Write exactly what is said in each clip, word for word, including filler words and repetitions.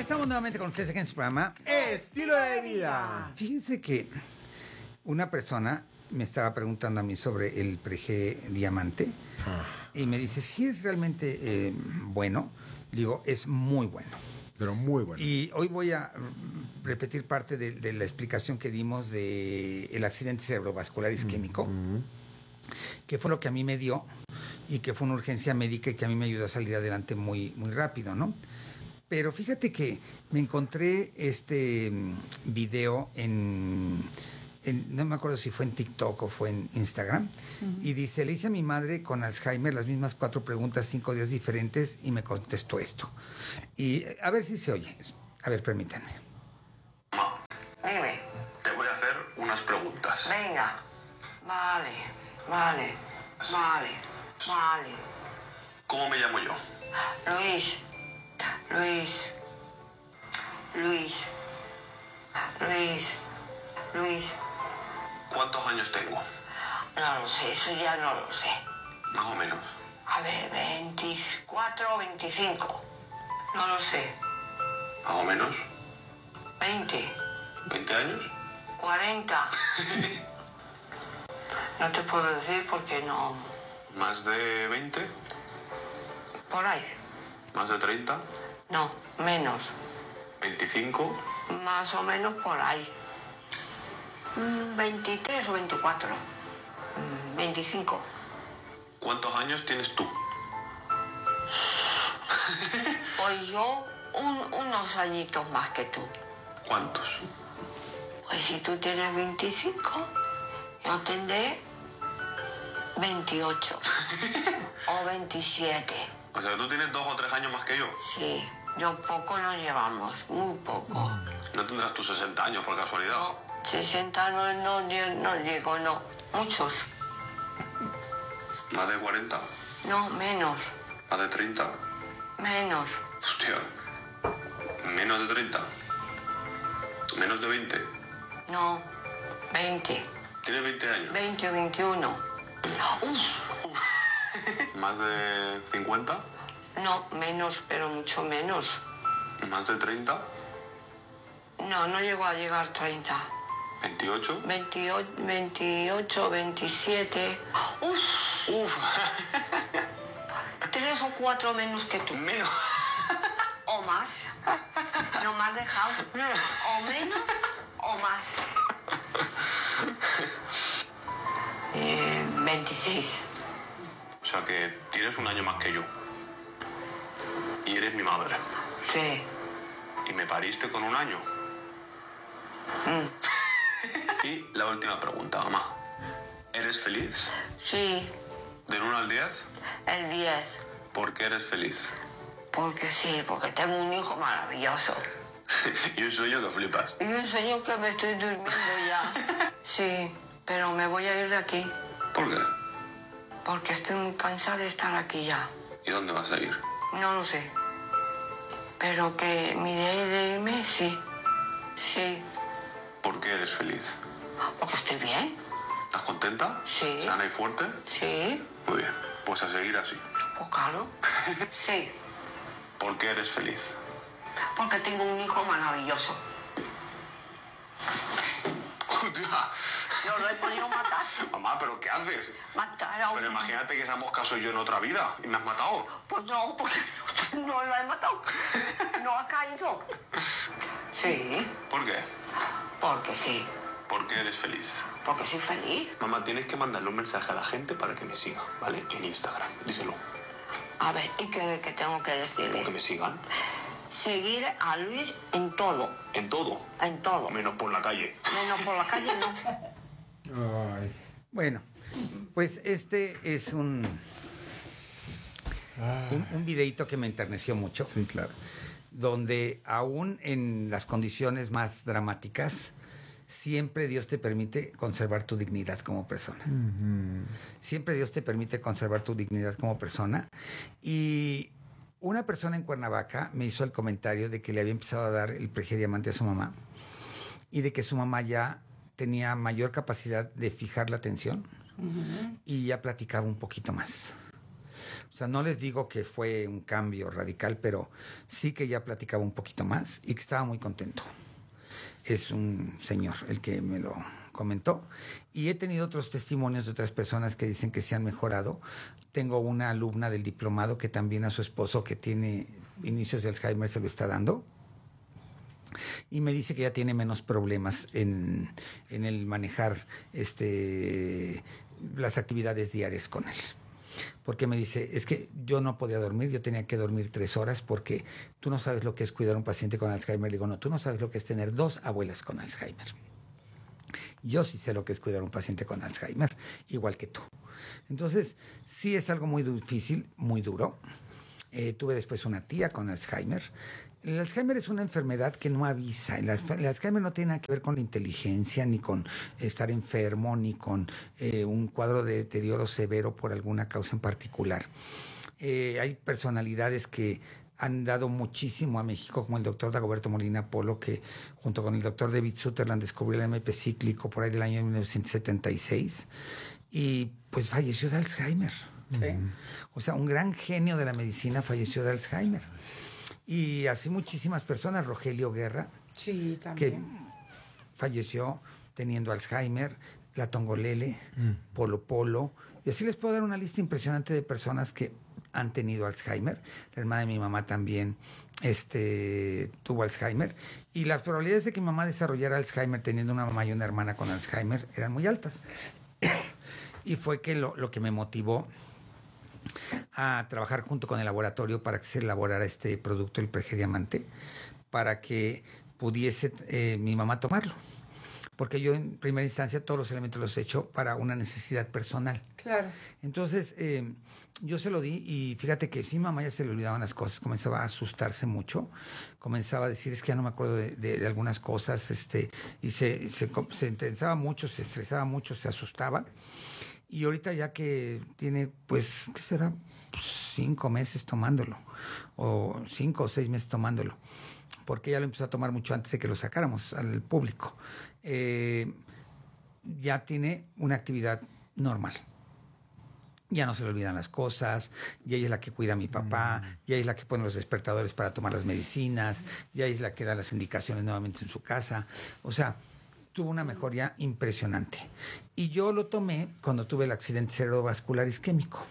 ya estamos nuevamente con ustedes aquí en su programa Estilo de Vida. Fíjense que una persona me estaba preguntando a mí sobre el Prege Diamante ah. y me dice, si es realmente eh, bueno. Digo, es muy bueno. Pero muy bueno. Y hoy voy a repetir parte de, de la explicación que dimos de el accidente cerebrovascular isquémico, mm-hmm. que fue lo que a mí me dio y que fue una urgencia médica y que a mí me ayudó a salir adelante muy, muy rápido, ¿no? Pero fíjate que me encontré este video en, en, no me acuerdo si fue en TikTok o fue en Instagram, uh-huh. y dice, le hice a mi madre con Alzheimer las mismas cuatro preguntas, cinco días diferentes, y me contestó esto. Y a ver si se oye. A ver, permítanme. Mamá, dime. Te voy a hacer unas preguntas. Venga. Vale, vale, vale, vale. ¿Cómo me llamo yo? Luis. Luis, Luis, Luis, Luis. ¿Cuántos años tengo? No lo sé, eso ya no lo sé. Más o menos. A ver, veinticuatro o veinticinco. No lo sé. Más o menos. veinte. ¿veinte años? cuarenta. No te puedo decir porque no... ¿Más de veinte? Por ahí. ¿Más de treinta? No, menos. ¿veinticinco? Más o menos por ahí. veintitrés o veinticuatro. veinticinco. ¿Cuántos años tienes tú? Pues yo un, unos añitos más que tú. ¿Cuántos? Pues si tú tienes veinticinco, yo tendré veintiocho. O veintisiete. O sea, tú tienes dos o tres años más que yo. Sí, yo poco nos llevamos, muy poco. ¿No tendrás tus sesenta años por casualidad? No, sesenta no, no, no llego, no. Muchos. ¿Más de cuarenta? No, menos. ¿Más de treinta? Menos. Hostia. ¿Menos de treinta? ¿Menos de veinte? No, veinte. ¿Tienes veinte años? veinte o veintiuno. Uf. Uf. ¿Más de cincuenta? No, menos, pero mucho menos. ¿Más de treinta? No, no llego a llegar a treinta. ¿veintiocho? veintiocho, veintiocho, veintisiete. Uf. Uf. Tres o cuatro menos que tú. Menos. O más. No me has dejado. O menos o más. Eh, veintiséis. O sea que tienes un año más que yo. Y eres mi madre. Sí. ¿Y me pariste con un año? Mm. Y la última pregunta, mamá. ¿Eres feliz? Sí. ¿Del uno al diez? El diez. ¿Por qué eres feliz? Porque sí, porque tengo un hijo maravilloso. Y un sueño que flipas. Y un sueño que me estoy durmiendo ya. Sí, pero me voy a ir de aquí. ¿Por qué? Porque estoy muy cansada de estar aquí ya. ¿Y dónde vas a ir? No lo sé. Pero que mi idea de irme, sí. Sí. ¿Por qué eres feliz? Porque estoy bien. ¿Estás contenta? Sí. ¿Sana y fuerte? Sí. Muy bien. Pues a seguir así. Pues claro. Sí. ¿Por qué eres feliz? Porque tengo un hijo maravilloso. Yo lo he podido matar. Mamá, ¿pero qué haces? Matar a un... Pero imagínate que seamos caso yo en otra vida y me has matado. Pues no, porque no lo he matado. No ha caído. Sí. ¿Por qué? Porque sí. ¿Por qué eres feliz? Porque soy feliz. Mamá, tienes que mandarle un mensaje a la gente para que me siga, ¿vale? En Instagram. Díselo. A ver, ¿y qué, qué tengo que decirle? Que me sigan. Seguir a Luis en todo. ¿En todo? En todo. Menos por la calle. Menos por la calle, no. Ay. Bueno, pues este es un, un, un videíto que me enterneció mucho. Sí, claro. Donde aún en las condiciones más dramáticas, siempre Dios te permite conservar tu dignidad como persona. Uh-huh. Siempre Dios te permite conservar tu dignidad como persona. Y una persona en Cuernavaca me hizo el comentario de que le había empezado a dar el Prege Diamante a su mamá y de que su mamá ya tenía mayor capacidad de fijar la atención uh-huh. y ya platicaba un poquito más. O sea, no les digo que fue un cambio radical, pero sí que ya platicaba un poquito más y que estaba muy contento. Es un señor el que me lo comentó. Y he tenido otros testimonios de otras personas que dicen que se han mejorado. Tengo una alumna del diplomado que también a su esposo, que tiene inicios de Alzheimer, se lo está dando. Y me dice que ya tiene menos problemas en, en el manejar este, las actividades diarias con él. Porque me dice, es que yo no podía dormir, yo tenía que dormir tres horas porque tú no sabes lo que es cuidar a un paciente con Alzheimer. Le digo, no, tú no sabes lo que es tener dos abuelas con Alzheimer. Yo sí sé lo que es cuidar a un paciente con Alzheimer, igual que tú. Entonces, sí es algo muy difícil, muy duro. Eh, tuve después una tía con Alzheimer. El Alzheimer es una enfermedad que no avisa. El Alzheimer no tiene nada que ver con la inteligencia, ni con estar enfermo, ni con eh, un cuadro de deterioro severo por alguna causa en particular. Eh, hay personalidades que han dado muchísimo a México, como el doctor Dagoberto Molina Polo, que junto con el doctor David Sutherland descubrió el M P cíclico por ahí del año mil novecientos setenta y seis, y pues falleció de Alzheimer. Sí. O sea, un gran genio de la medicina falleció de Alzheimer. Y así muchísimas personas, Rogelio Guerra, sí, también, que falleció teniendo Alzheimer, la Tongolele, mm. Polo Polo, y así les puedo dar una lista impresionante de personas que han tenido Alzheimer. La hermana de mi mamá también este, tuvo Alzheimer, y las probabilidades de que mi mamá desarrollara Alzheimer teniendo una mamá y una hermana con Alzheimer eran muy altas. Y fue que lo, lo que me motivó a trabajar junto con el laboratorio para que se elaborara este producto, el Pregediamante, para que pudiese eh, mi mamá tomarlo. Porque yo en primera instancia todos los elementos los he hecho para una necesidad personal. Claro. Entonces eh, yo se lo di, y fíjate que sí, mamá ya se le olvidaban las cosas, comenzaba a asustarse mucho, comenzaba a decir, es que ya no me acuerdo de, de, de algunas cosas, este, y se, se, se intensaba mucho, se estresaba mucho, se asustaba. Y ahorita ya que tiene, pues, ¿qué será? Pues cinco meses tomándolo, o cinco o seis meses tomándolo, porque ya lo empezó a tomar mucho antes de que lo sacáramos al público. Eh, ya tiene una actividad normal. Ya no se le olvidan las cosas, ya ella es la que cuida a mi papá, mm. ya es la que pone los despertadores para tomar las medicinas, ya es la que da las indicaciones nuevamente en su casa. O sea, tuvo una mejoría impresionante. Y yo lo tomé cuando tuve el accidente cerebrovascular isquémico.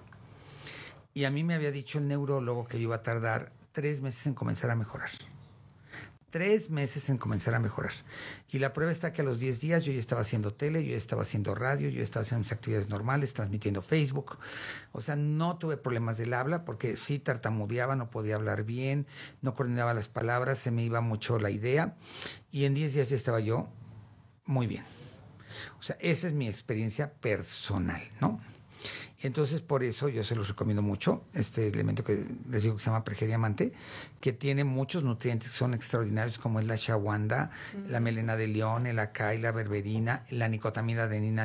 Y a mí me había dicho el neurólogo que yo iba a tardar tres meses en comenzar a mejorar. Tres meses en comenzar a mejorar. Y la prueba está que a los diez días yo ya estaba haciendo tele, yo ya estaba haciendo radio, yo ya estaba haciendo mis actividades normales, transmitiendo Facebook. O sea, no tuve problemas del habla, porque sí tartamudeaba, no podía hablar bien, no coordinaba las palabras, se me iba mucho la idea. Y en diez días ya estaba yo muy bien. O sea, esa es mi experiencia personal, ¿no? Entonces, por eso yo se los recomiendo mucho, este elemento que les digo que se llama Pregediamante, que tiene muchos nutrientes que son extraordinarios, como es la shawanda, mm. la melena de león, el acai, la berberina, la nicotamina adenina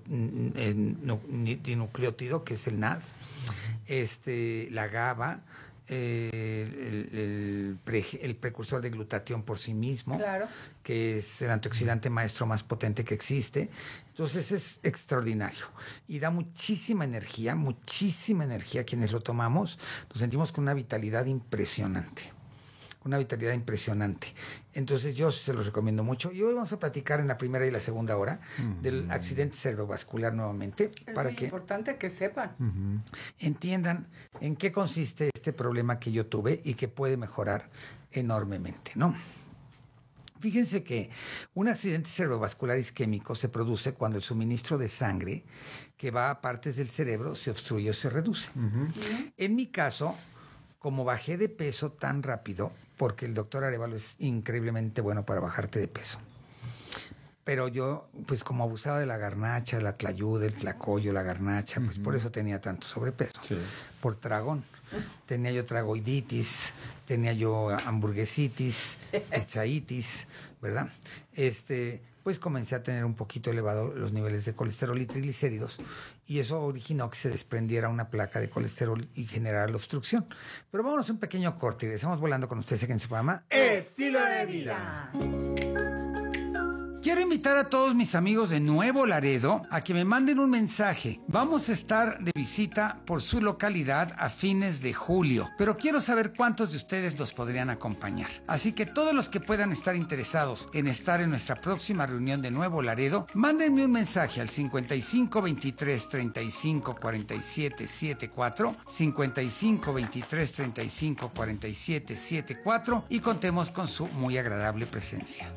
dinucleótido, que es el N A D, mm. este, la GABA, Eh, el, el, pre, el precursor de glutatión por sí mismo, claro. que es el antioxidante maestro más potente que existe. Entonces es extraordinario y da muchísima energía, muchísima energía. Quienes lo tomamos nos sentimos con una vitalidad impresionante, una vitalidad impresionante. Entonces yo se los recomiendo mucho. Y hoy vamos a platicar en la primera y la segunda hora uh-huh. del accidente cerebrovascular nuevamente. Es para muy que importante que sepan. Uh-huh. entiendan en qué consiste este problema que yo tuve y que puede mejorar enormemente, ¿no? Fíjense que un accidente cerebrovascular isquémico se produce cuando el suministro de sangre que va a partes del cerebro se obstruye o se reduce. Uh-huh. Uh-huh. En mi caso, como bajé de peso tan rápido, porque el doctor Arevalo es increíblemente bueno para bajarte de peso, pero yo, pues como abusaba de la garnacha, la tlayuda, el tlacoyo, la garnacha, pues uh-huh. por eso tenía tanto sobrepeso, sí. por tragón. Tenía yo tragoiditis, tenía yo hamburguesitis, pizzaitis, ¿verdad? Este, pues comencé a tener un poquito elevado los niveles de colesterol y triglicéridos, y eso originó que se desprendiera una placa de colesterol y generara la obstrucción. Pero vámonos a un pequeño corte y regresamos volando con ustedes aquí en su programa Estilo de Vida. Quiero invitar a todos mis amigos de Nuevo Laredo a que me manden un mensaje. Vamos a estar de visita por su localidad a fines de julio, pero quiero saber cuántos de ustedes nos podrían acompañar. Así que todos los que puedan estar interesados en estar en nuestra próxima reunión de Nuevo Laredo, mándenme un mensaje al cincuenta y cinco veintitrés treinta y cinco cuarenta y siete setenta y cuatro, cincuenta y cinco veintitrés treinta y cinco cuarenta y siete setenta y cuatro y contemos con su muy agradable presencia.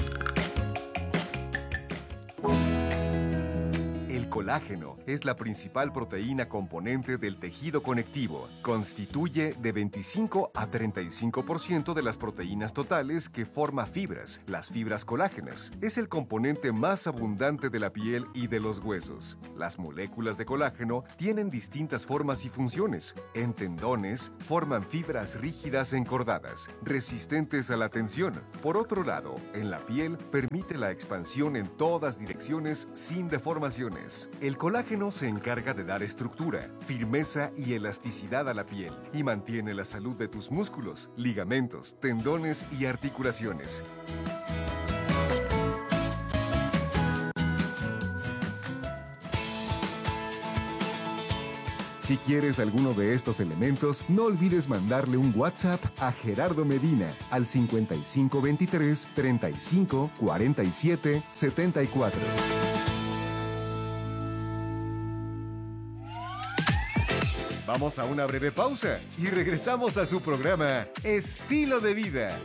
El colágeno es la principal proteína componente del tejido conectivo. Constituye de veinticinco a treinta y cinco por ciento de las proteínas totales que forma fibras, las fibras colágenas. Es el componente más abundante de la piel y de los huesos. Las moléculas de colágeno tienen distintas formas y funciones. En tendones, forman fibras rígidas encordadas, resistentes a la tensión. Por otro lado, en la piel, permite la expansión en todas direcciones sin deformaciones. El colágeno se encarga de dar estructura, firmeza y elasticidad a la piel y mantiene la salud de tus músculos, ligamentos, tendones y articulaciones. Si quieres alguno de estos elementos, no olvides mandarle un WhatsApp a Gerardo Medina al cincuenta y cinco veintitrés treinta y cinco cuarenta y siete setenta y cuatro. Vamos a una breve pausa y regresamos a su programa Estilo de Vida.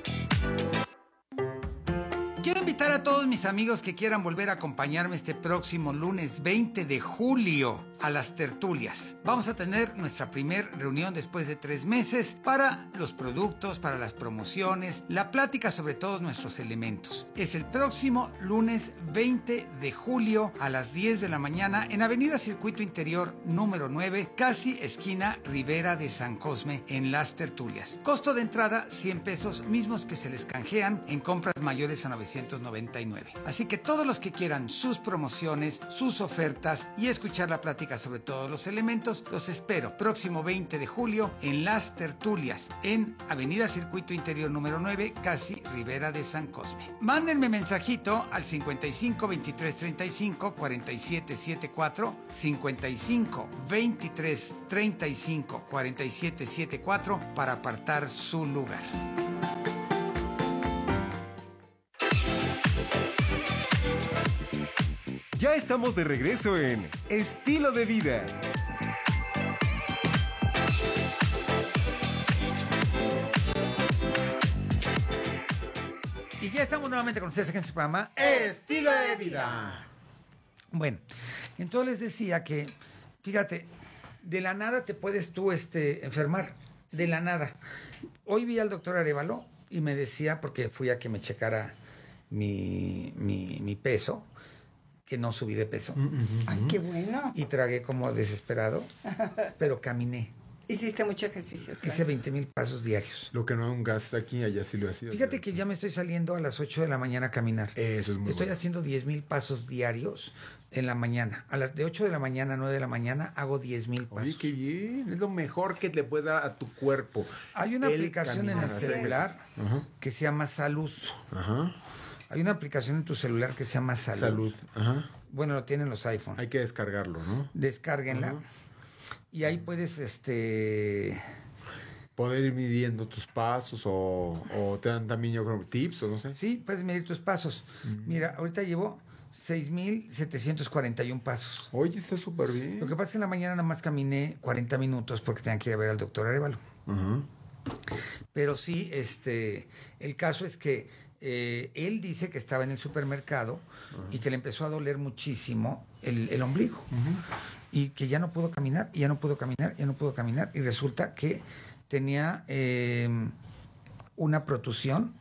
Quiero invitar a todos mis amigos que quieran volver a acompañarme este próximo lunes veinte de julio a las tertulias. Vamos a tener nuestra primer reunión después de tres meses para los productos, para las promociones, la plática sobre todos nuestros elementos. Es el próximo lunes veinte de julio a las diez de la mañana en Avenida Circuito Interior número nueve, casi esquina Ribera de San Cosme, en las tertulias. Costo de entrada cien pesos, mismos que se les canjean en compras mayores a novecientos noventa y nueve. Así que todos los que quieran sus promociones, sus ofertas y escuchar la plática sobre todos los elementos, los espero próximo veinte de julio en las tertulias en Avenida Circuito Interior número nueve, casi Ribera de San Cosme. Mándenme mensajito al cincuenta y cinco veintitrés treinta y cinco cuarenta y siete setenta y cuatro, cincuenta y cinco veintitrés treinta y cinco cuarenta y siete setenta y cuatro para apartar su lugar. Ya estamos de regreso en Estilo de Vida. Y ya estamos nuevamente con ustedes aquí en su programa Estilo de Vida. Bueno, entonces les decía que, fíjate, de la nada te puedes tú este, enfermar, de la nada. Hoy vi al doctor Arévalo y me decía, porque fui a que me checara mi, mi, mi peso, que no subí de peso. Uh-huh. Ay, qué bueno. Y tragué como desesperado, pero caminé. Hiciste mucho ejercicio. Claro. Hice veinte mil pasos diarios. Lo que no es un gasto aquí, allá sí lo hacía. Fíjate que ya me estoy saliendo a las ocho de la mañana a caminar. Eso es muy Estoy bueno. haciendo diez mil pasos diarios en la mañana. A las de ocho de la mañana a nueve de la mañana hago diez mil pasos. Oye, qué bien. Es lo mejor que le puedes dar a tu cuerpo. Hay una El aplicación en caminar, el hacer celular Ajá. que se llama Salud. Ajá. Hay una aplicación en tu celular que se llama Salud. Salud. Ajá. Bueno, lo tienen los iPhone. Hay que descargarlo, ¿no? Descárguenla. Ajá. Y ahí puedes, este... Poder ir midiendo tus pasos o, o te dan también, yo creo, tips o no sé. Sí, puedes medir tus pasos. Uh-huh. Mira, ahorita llevo seis mil setecientos cuarenta y uno pasos. Oye, está súper bien. Lo que pasa es que en la mañana nada más caminé cuarenta minutos porque tenía que ir a ver al doctor Arévalo. Uh-huh. Pero sí, este, el caso es que eh, él dice que estaba en el supermercado uh-huh. y que le empezó a doler muchísimo el, el ombligo. Uh-huh. Y que ya no pudo caminar, y ya no pudo caminar, ya no pudo caminar. Y resulta que tenía eh, una protusión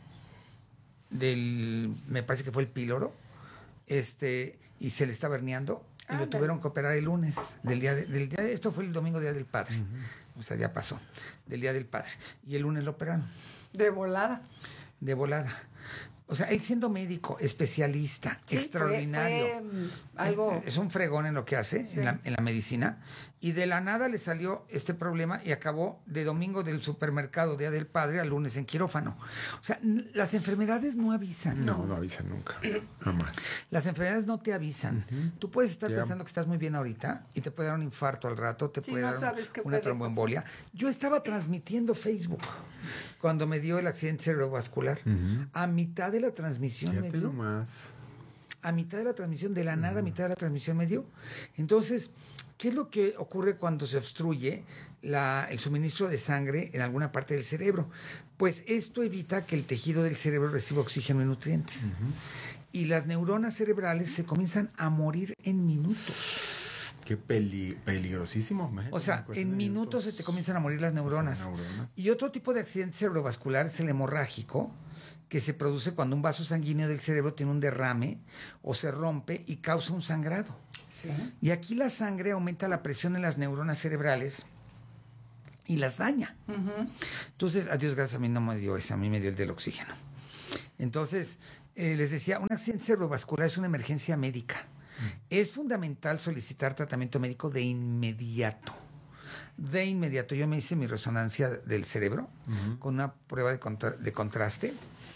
del, me parece que fue el píloro, este, y se le estaba herniando, y ah, lo tuvieron que operar el lunes, del día, de, del día de, esto fue el domingo, Día del Padre, uh-huh. o sea, ya pasó, del Día del Padre, y el lunes lo operaron. De volada. De volada. O sea, él siendo médico, especialista, sí, extraordinario. Fue, fue algo... Es un fregón en lo que hace, sí. en, la, en la medicina, Y de la nada le salió este problema y acabó de domingo del supermercado, Día del Padre, a lunes en quirófano. O sea, n- las enfermedades no avisan. No, no avisan nunca. Jamás. Las enfermedades no te avisan. Tú puedes estar Llega- pensando que estás muy bien ahorita y te puede dar un infarto al rato, te Sí, puede no dar un- sabes qué una puede tromboembolia. Yo estaba transmitiendo Facebook cuando me dio el accidente cerebrovascular. A mitad de la transmisión me Fíjate dio. nomás. A mitad de la transmisión, de la nada, a mitad de la transmisión me dio. Entonces, ¿qué es lo que ocurre cuando se obstruye la- el suministro de sangre en alguna parte del cerebro? Pues esto evita que el tejido del cerebro reciba oxígeno y nutrientes. Y las neuronas cerebrales se comienzan a morir en minutos. Qué peli- peligrosísimo. imagínate, O sea, una cuestión en de minutos se te comienzan a morir las neuronas. neuronas. Y otro tipo de accidente cerebrovascular es el hemorrágico, que se produce cuando un vaso sanguíneo del cerebro tiene un derrame o se rompe y causa un sangrado. Sí. Y aquí la sangre aumenta la presión en las neuronas cerebrales y las daña. Entonces, a Dios gracias, a mí no me dio ese, a mí me dio el del oxígeno. Entonces, eh, les decía, un accidente cerebrovascular es una emergencia médica. Es fundamental solicitar tratamiento médico de inmediato. De inmediato. Yo me hice mi resonancia del cerebro con una prueba de, contra- de contraste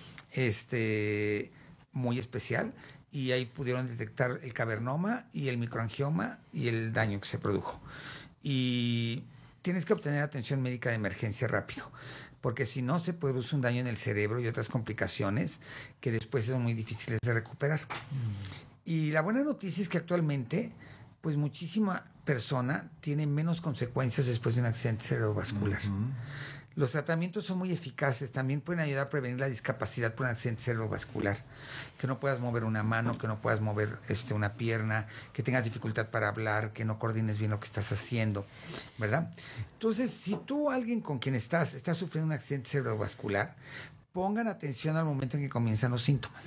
este, muy especial, y ahí pudieron detectar el cavernoma y el microangioma y el daño que se produjo. Y tienes que obtener atención médica de emergencia rápido, porque si no se produce un daño en el cerebro y otras complicaciones que después son muy difíciles de recuperar. Y la buena noticia es que actualmente, pues muchísima persona tiene menos consecuencias después de un accidente cerebrovascular. Los tratamientos son muy eficaces, también pueden ayudar a prevenir la discapacidad por un accidente cerebrovascular. Que no puedas mover una mano, que no puedas mover este, una pierna, que tengas dificultad para hablar, que no coordines bien lo que estás haciendo, ¿verdad? Entonces, si tú, alguien con quien estás, está sufriendo un accidente cerebrovascular, pongan atención al momento en que comienzan los síntomas.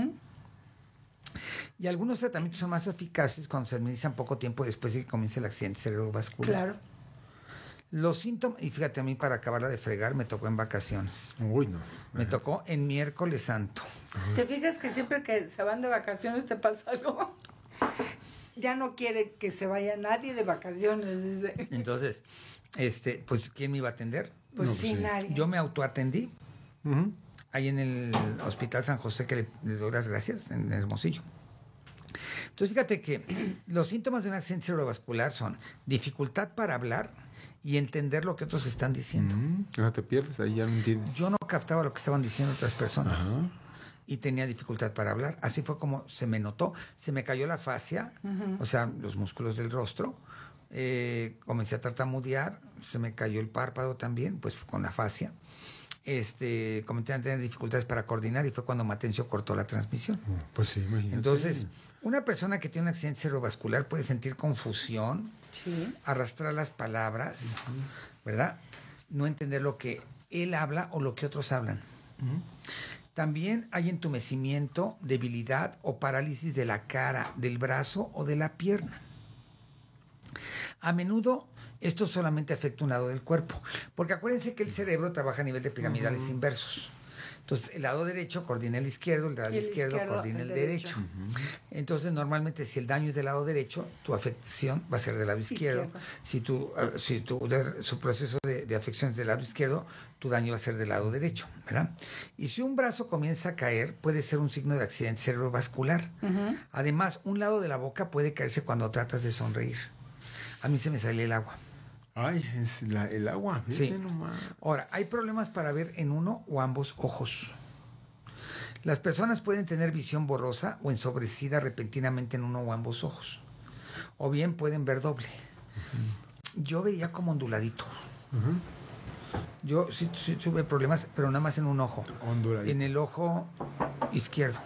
Y algunos tratamientos son más eficaces cuando se administran poco tiempo después de que comience el accidente cerebrovascular. Claro. Los síntomas, y fíjate, a mí para acabarla de fregar me tocó en vacaciones. Uy, no. Me tocó en miércoles santo. ¿Te fijas que siempre que se van de vacaciones te pasa algo? Ya no quiere que se vaya nadie de vacaciones, dice. Entonces, este, pues, ¿quién me iba a atender? Pues No, sí, pues sí. nadie. Yo me autoatendí Ujú. ahí en el Hospital San José, que le, le doy las gracias, en Hermosillo. Entonces, fíjate que los síntomas de un accidente cerebrovascular son dificultad para hablar y entender lo que otros están diciendo. Mm, No te pierdes, ahí ya no entiendes. Yo no captaba lo que estaban diciendo otras personas. Ajá. Y tenía dificultad para hablar. Así fue como se me notó. Se me cayó la fascia, o sea, los músculos del rostro. Eh, comencé a tartamudear, se me cayó el párpado también, pues con la fascia. Este, comencé a tener dificultades para coordinar y fue cuando Matencio cortó la transmisión. Pues sí, imagínate. Entonces, una persona que tiene un accidente cerebrovascular puede sentir confusión, Sí. arrastrar las palabras, ¿verdad? No entender lo que él habla o lo que otros hablan. También hay entumecimiento, debilidad o parálisis de la cara, del brazo o de la pierna. A menudo esto solamente afecta un lado del cuerpo, porque acuérdense que el cerebro trabaja a nivel de piramidales inversos. Entonces, el lado derecho coordina el izquierdo, el lado Y el izquierdo, izquierdo, coordina el, el derecho. derecho. Entonces, normalmente, si el daño es del lado derecho, tu afección va a ser del lado izquierdo. Izquierdo. Si tu, eh, si tu de- su proceso de, de afección es del lado izquierdo, tu daño va a ser del lado derecho, ¿verdad? Y si un brazo comienza a caer, puede ser un signo de accidente cerebrovascular. Además, un lado de la boca puede caerse cuando tratas de sonreír. A mí se me sale el agua. Ay, es la- el agua. Sí. fíjate nomás. Ahora, hay problemas para ver en uno o ambos ojos. Las personas pueden tener visión borrosa o ensobrecida repentinamente en uno o ambos ojos. O bien pueden ver doble. Yo veía como onduladito. Yo sí, sí tuve problemas, pero nada más en un ojo. Onduladito. En el ojo izquierdo.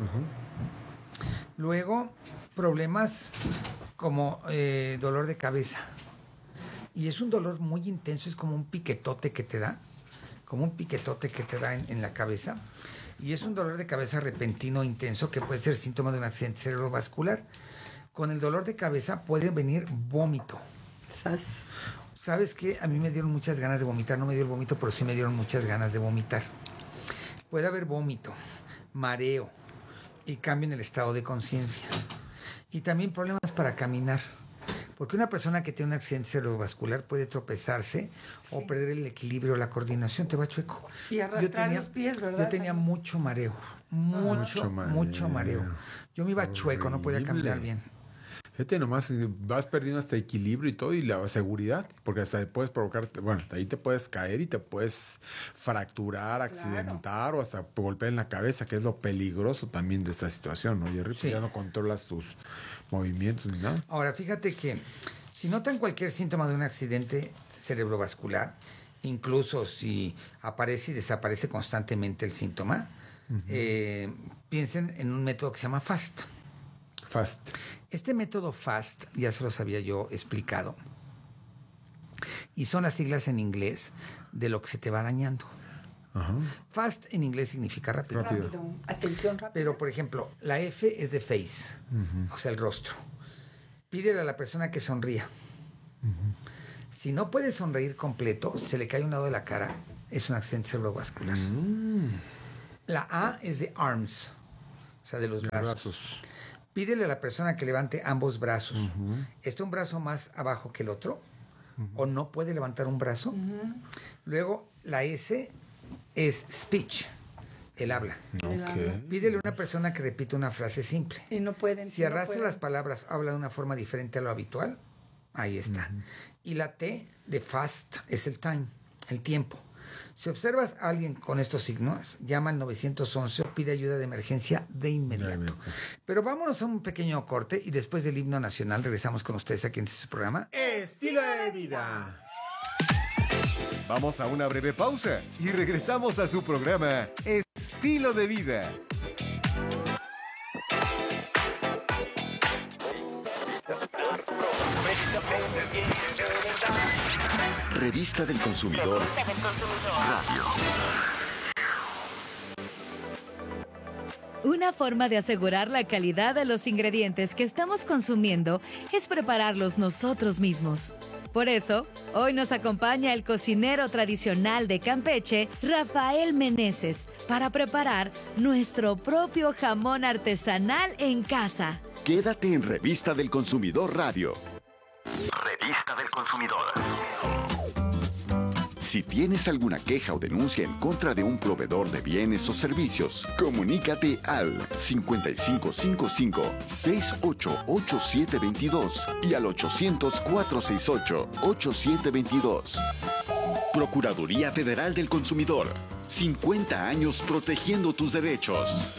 Luego, problemas como eh, dolor de cabeza. Y es un dolor muy intenso, es como un piquetote que te da, como un piquetote que te da en, en la cabeza. Y es un dolor de cabeza repentino, intenso, que puede ser síntoma de un accidente cerebrovascular. Con el dolor de cabeza puede venir vómito. Sas. ¿Sabes qué? A mí me dieron muchas ganas de vomitar. No me dio el vómito, pero sí me dieron muchas ganas de vomitar. Puede haber vómito, mareo y cambio en el estado de conciencia. Y también problemas para caminar. Porque una persona que tiene un accidente cerebrovascular puede tropezarse Sí. o perder el equilibrio, la coordinación, te va chueco. Y arrastrar los pies, ¿verdad? Yo tenía mucho mareo, mucho, Mucho mucho mareo. mareo. Yo me iba chueco, no podía caminar Horrible. bien. Fíjate, nomás eh, vas perdiendo hasta equilibrio y todo y la seguridad, porque hasta te puedes provocar, bueno, ahí te puedes caer y te puedes fracturar, accidentar o hasta golpear en la cabeza, que es lo peligroso también de esta situación, ¿no, Jerry? Pues Sí. ya no controlas tus movimientos ni nada. Ahora, fíjate que si notan cualquier síntoma de un accidente cerebrovascular, incluso si aparece y desaparece constantemente el síntoma, eh, piensen en un método que se llama FAST. Fast. Este método FAST, ya se los había yo explicado, y son las siglas en inglés de lo que se te va dañando. Ajá. FAST en inglés significa rápido. Rápido. Rápido. Atención rápida. Pero, por ejemplo, la F es de face, o sea, el rostro. Pídele a la persona que sonría. Si no puede sonreír completo, se le cae un lado de la cara, es un accidente cerebrovascular. La A es de arms, o sea, de los brazos. Brazos. Pídele a la persona que levante ambos brazos. ¿Está un brazo más abajo que el otro? ¿O no puede levantar un brazo? Luego, la S es speech, el habla. Ok. Pídele a una persona que repita una frase simple. Y no pueden. Si no arrastra pueden. las palabras, habla de una forma diferente a lo habitual, ahí está. Y la T de fast es el time, el tiempo. Si observas a alguien con estos signos, llama al nueve once o pide ayuda de emergencia de inmediato. De inmediato. Pero vámonos a un pequeño corte y después del himno nacional regresamos con ustedes aquí en este programa. Estilo de vida. Vamos a una breve pausa y regresamos a su programa Estilo de Vida. Revista del Consumidor Radio. Una forma de asegurar la calidad de los ingredientes que estamos consumiendo es prepararlos nosotros mismos. Por eso, hoy nos acompaña el cocinero tradicional de Campeche, Rafael Meneses, para preparar nuestro propio jamón artesanal en casa. Quédate en Revista del Consumidor Radio. Revista del Consumidor. Si tienes alguna queja o denuncia en contra de un proveedor de bienes o servicios, comunícate al cincuenta y cinco cincuenta y cinco, sesenta y ocho, ochenta y siete veintidós y al ochocientos, cuatrocientos sesenta y ocho, ochenta y siete veintidós. Procuraduría Federal del Consumidor. cincuenta años protegiendo tus derechos.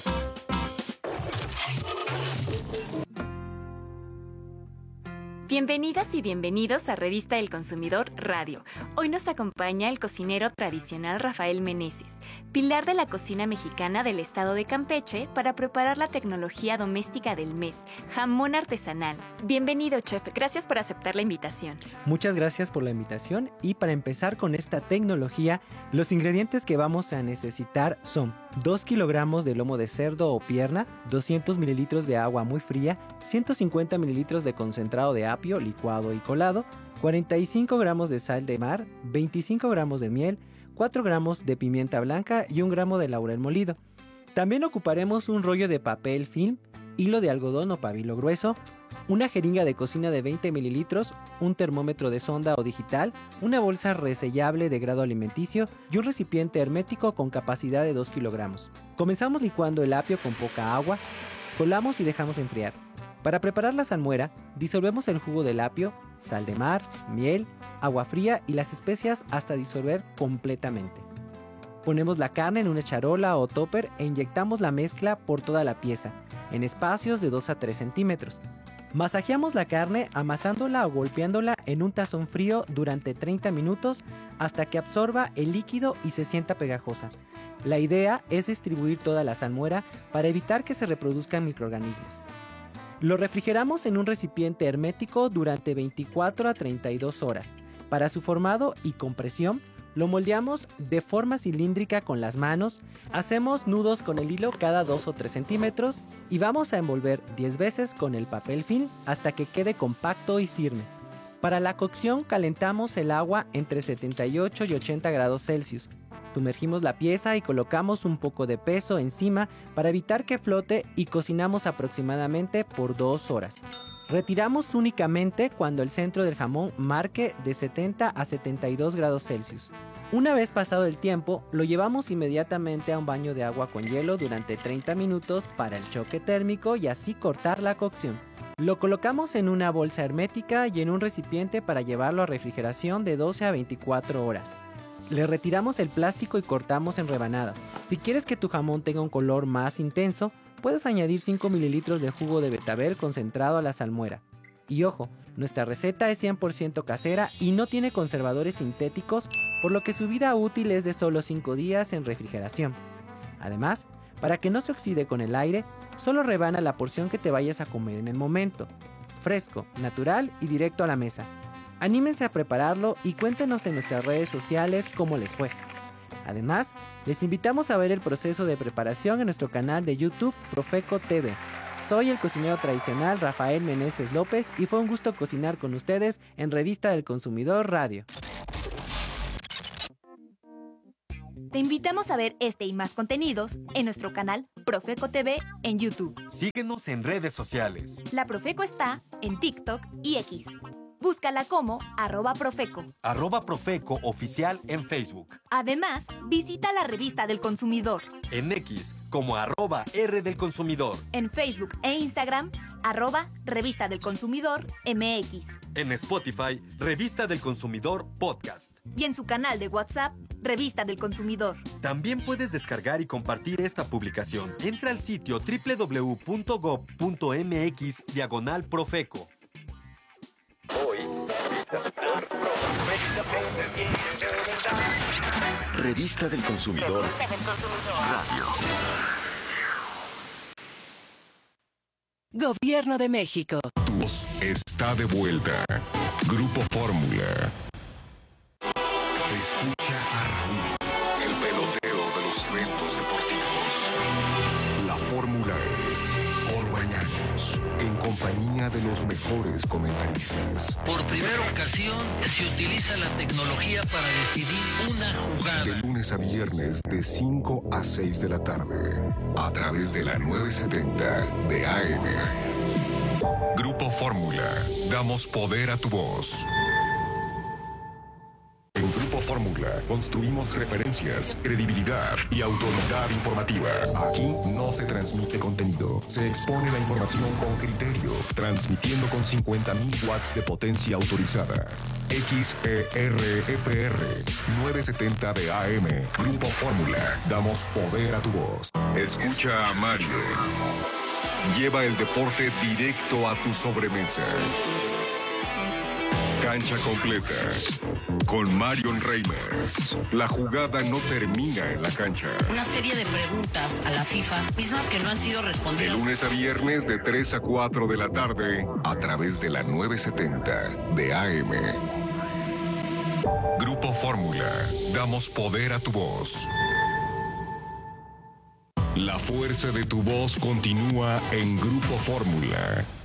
Bienvenidas y bienvenidos a Revista del Consumidor Radio. Hoy nos acompaña el cocinero tradicional Rafael Meneses, pilar de la cocina mexicana del estado de Campeche, para preparar la tecnología doméstica del mes, jamón artesanal. Bienvenido, chef. Gracias por aceptar la invitación. Muchas gracias por la invitación y para empezar con esta tecnología, los ingredientes que vamos a necesitar son dos kilogramos de lomo de cerdo o pierna, doscientos mililitros de agua muy fría, ciento cincuenta mililitros de concentrado de apio licuado y colado, cuarenta y cinco gramos de sal de mar, veinticinco gramos de miel, cuatro gramos de pimienta blanca y un gramo de laurel molido. También ocuparemos un rollo de papel film, hilo de algodón o pabilo grueso, una jeringa de cocina de veinte mililitros, un termómetro de sonda o digital, una bolsa resellable de grado alimenticio y un recipiente hermético con capacidad de dos kilogramos. Comenzamos licuando el apio con poca agua, colamos y dejamos enfriar. Para preparar la salmuera, disolvemos el jugo del apio, sal de mar, miel, agua fría y las especias hasta disolver completamente. Ponemos la carne en una charola o topper e inyectamos la mezcla por toda la pieza, en espacios de dos a tres centímetros. Masajeamos la carne amasándola o golpeándola en un tazón frío durante treinta minutos hasta que absorba el líquido y se sienta pegajosa. La idea es distribuir toda la salmuera para evitar que se reproduzcan microorganismos. Lo refrigeramos en un recipiente hermético durante veinticuatro a treinta y dos horas. Para su formado y compresión, lo moldeamos de forma cilíndrica con las manos, hacemos nudos con el hilo cada dos o tres centímetros y vamos a envolver diez veces con el papel film hasta que quede compacto y firme. Para la cocción calentamos el agua entre setenta y ocho y ochenta grados Celsius. Sumergimos la pieza y colocamos un poco de peso encima para evitar que flote y cocinamos aproximadamente por dos horas. Retiramos únicamente cuando el centro del jamón marque de setenta a setenta y dos grados Celsius. Una vez pasado el tiempo, lo llevamos inmediatamente a un baño de agua con hielo durante treinta minutos para el choque térmico y así cortar la cocción. Lo colocamos en una bolsa hermética y en un recipiente para llevarlo a refrigeración de doce a veinticuatro horas. Le retiramos el plástico y cortamos en rebanadas. Si quieres que tu jamón tenga un color más intenso, puedes añadir cinco mililitros de jugo de betabel concentrado a la salmuera. Y ojo, nuestra receta es cien por ciento casera y no tiene conservadores sintéticos, por lo que su vida útil es de solo cinco días en refrigeración. Además, para que no se oxide con el aire, solo rebana la porción que te vayas a comer en el momento. Fresco, natural y directo a la mesa. Anímense a prepararlo y cuéntenos en nuestras redes sociales cómo les fue. Además, les invitamos a ver el proceso de preparación en nuestro canal de YouTube Profeco T V. Soy el cocinero tradicional Rafael Meneses López y fue un gusto cocinar con ustedes en Revista del Consumidor Radio. Te invitamos a ver este y más contenidos en nuestro canal Profeco T V en YouTube. Síguenos en redes sociales. La Profeco está en TikTok y X. Búscala como arroba Profeco. Arroba Profeco Oficial en Facebook. Además, visita la Revista del Consumidor. En X como arroba R del Consumidor. En Facebook e Instagram, arroba Revista del Consumidor M X. En Spotify, Revista del Consumidor Podcast. Y en su canal de WhatsApp, Revista del Consumidor. También puedes descargar y compartir esta publicación. Entra al sitio doble u doble u doble u punto gob punto m x diagonal Profeco. Hoy, Revista del Consumidor Radio. Gobierno de México. Tu voz está de vuelta. Grupo Fórmula. Escucha a Raúl, el peloteo de los eventos deportivos. La Fórmula es por Bañanos, en compañía de los mejores comentaristas. Por primera ocasión se utiliza la tecnología para decidir una jugada. De lunes a viernes de cinco a seis de la tarde, a través de la novecientos setenta de A M. Grupo Fórmula, damos poder a tu voz. En Grupo Fórmula construimos referencias, credibilidad y autoridad informativa. Aquí no se transmite contenido, se expone la información con criterio, transmitiendo con cincuenta mil watts de potencia autorizada. X E R F R novecientos setenta de A M. Grupo Fórmula, damos poder a tu voz. Escucha a Mario. Lleva el deporte directo a tu sobremesa. Cancha completa. Con Marion Reimers. La jugada no termina en la cancha. Una serie de preguntas a la FIFA, mismas que no han sido respondidas. De lunes a viernes de tres a cuatro de la tarde, a través de la novecientos setenta de A M. Grupo Fórmula. Damos poder a tu voz. La fuerza de tu voz continúa en Grupo Fórmula.